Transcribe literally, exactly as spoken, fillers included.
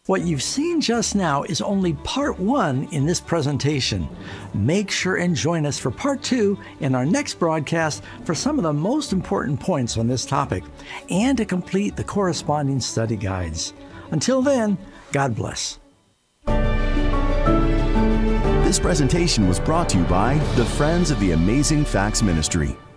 What you've seen just now is only part one in this presentation. Make sure and join us for part two in our next broadcast for some of the most important points on this topic and to complete the corresponding study guides. Until then, God bless. This presentation was brought to you by the Friends of the Amazing Facts Ministry.